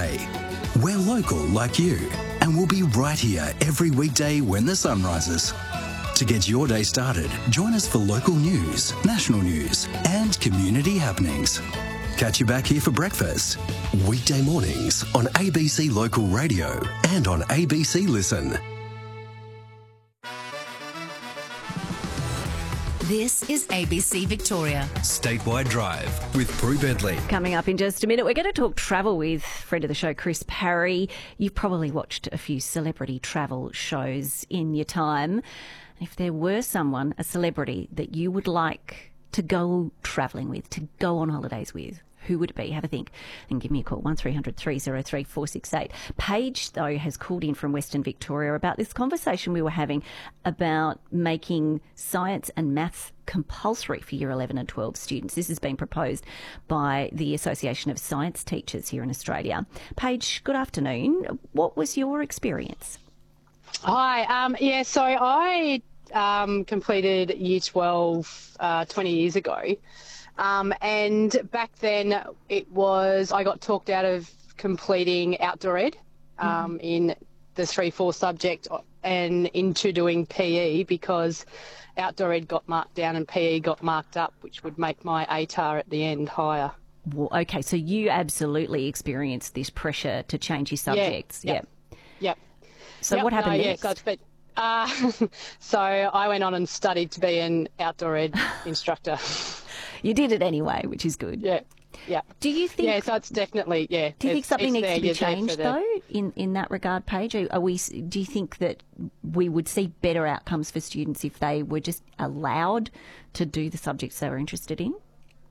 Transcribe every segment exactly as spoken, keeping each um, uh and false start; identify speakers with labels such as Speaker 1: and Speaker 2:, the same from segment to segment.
Speaker 1: Hey, we're local like you, and we'll be right here every weekday when the sun rises. To get your day started, join us for local news, national news, and community happenings. Catch you back here for breakfast. Weekday mornings on A B C Local Radio and on A B C Listen.
Speaker 2: This is A B C Victoria.
Speaker 1: Statewide Drive with Prue Bentley.
Speaker 3: Coming up in just a minute, we're going to talk travel with friend of the show, Chris Parry. You've probably watched a few celebrity travel shows in your time. If there were someone, a celebrity, that you would like to go travelling with, to go on holidays with, who would it be? Have a think and give me a call, one three hundred three oh three four six eight. Paige, though, has called in from Western Victoria about this conversation we were having about making science and maths compulsory for year eleven and twelve students. This has been proposed by the Association of Science Teachers here in Australia. Paige, good afternoon. What was your experience?
Speaker 4: Hi. Um, yeah, so I um, completed year twelve uh, twenty years ago. Um, and back then it was, I got talked out of completing outdoor ed um, mm-hmm. in the three four subject and into doing P E because outdoor ed got marked down and P E got marked up, which would make my A T A R at the end higher.
Speaker 3: Well, okay, so you absolutely experienced this pressure to change your subjects.
Speaker 4: Yeah. Yep. yep.
Speaker 3: So
Speaker 4: yep,
Speaker 3: what happened
Speaker 4: no,
Speaker 3: next?
Speaker 4: Yeah, so, but, uh, so I went on and studied to be an outdoor ed instructor.
Speaker 3: You did it anyway, which is good.
Speaker 4: Yeah, yeah.
Speaker 3: Do you think?
Speaker 4: Yeah, so it's definitely yeah.
Speaker 3: Do you think something needs
Speaker 4: there,
Speaker 3: to be
Speaker 4: you're
Speaker 3: changed
Speaker 4: the...
Speaker 3: though, in, in that regard, Paige? Are we? Do you think that we would see better outcomes for students if they were just allowed to do the subjects they were interested in?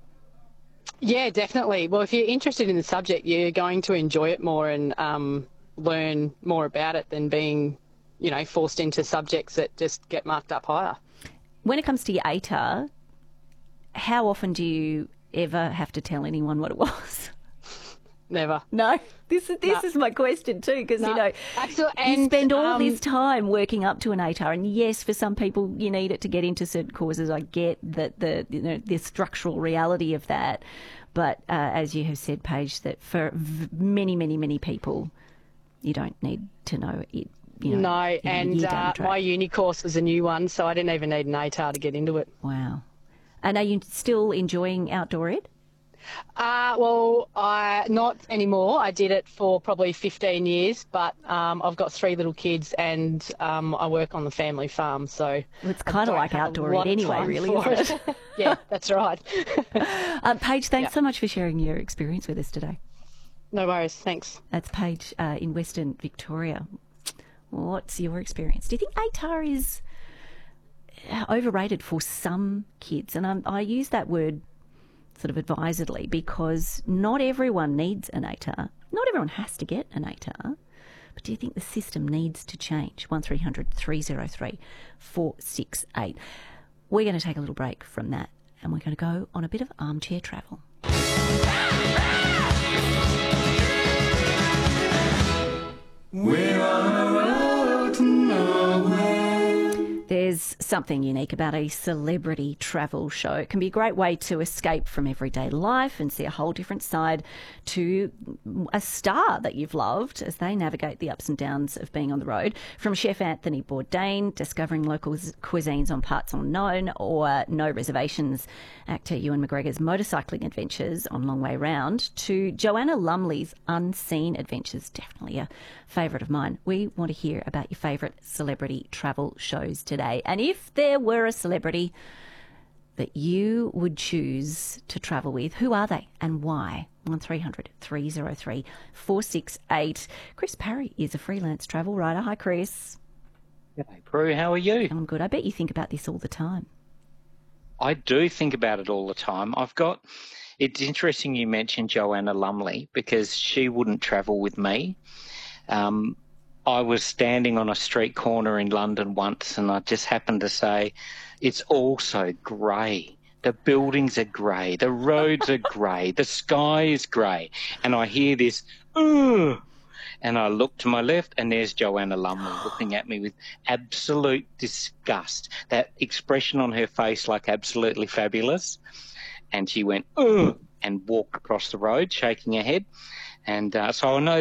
Speaker 4: Yeah, definitely. Well, if you're interested in the subject, you're going to enjoy it more and um, learn more about it than being, you know, forced into subjects that just get marked up higher.
Speaker 3: When it comes to your A T A R, how often do you ever have to tell anyone what it was?
Speaker 4: Never.
Speaker 3: No, this is this
Speaker 4: no.
Speaker 3: is my question too, because no. you know,
Speaker 4: Absolutely.
Speaker 3: you
Speaker 4: and,
Speaker 3: spend all
Speaker 4: um,
Speaker 3: this time working up to an A T A R, and yes, for some people you need it to get into certain courses. I get that the you know the structural reality of that, but uh, as you have said, Paige, that for v- many, many, many people, you don't need to know it. You know,
Speaker 4: no, and uh, my uni course was a new one, so I didn't even need an A T A R to get into it.
Speaker 3: Wow. And are you still enjoying outdoor ed?
Speaker 4: Uh, well, I not anymore. I did it for probably fifteen years, but um, I've got three little kids and um, I work on the family farm, so
Speaker 3: well, it's kind of like outdoor ed anyway, really, isn't it?
Speaker 4: Yeah, that's right.
Speaker 3: uh, Paige, thanks
Speaker 4: yeah.
Speaker 3: so much for sharing your experience with us today.
Speaker 4: No worries, thanks.
Speaker 3: That's Paige uh, in Western Victoria. What's your experience? Do you think A T A R is overrated for some kids? And I'm, I use that word sort of advisedly because not everyone needs an A T A R. Not everyone has to get an A T A R. But do you think the system needs to change? one three hundred three oh three four six eight. We're going to take a little break from that and we're going to go on a bit of armchair travel. We're on a road to nowhere. There's something unique about a celebrity travel show. It can be a great way to escape from everyday life and see a whole different side to a star that you've loved as they navigate the ups and downs of being on the road. From Chef Anthony Bourdain, discovering local cuisines on parts unknown, or No Reservations actor Ewan McGregor's motorcycling adventures on Long Way Round, to Joanna Lumley's unseen adventures, definitely a favourite of mine. We want to hear about your favourite celebrity travel shows today. And if there were a celebrity that you would choose to travel with, who are they and why? one three hundred three oh three four six eight. Chris Parry is a freelance travel writer. Hi, Chris.
Speaker 5: G'day, Prue. How are you?
Speaker 3: I'm good. I bet you think about this all the time.
Speaker 5: I do think about it all the time. I've got... It's interesting you mentioned Joanna Lumley because she wouldn't travel with me. Um, I was standing on a street corner in London once and I just happened to say, it's all so grey. The buildings are grey, the roads are grey, the sky is grey. And I hear this, ugh, and I look to my left and there's Joanna Lumley looking at me with absolute disgust, that expression on her face like absolutely fabulous. And she went, ugh, and walked across the road shaking her head. And uh, so I know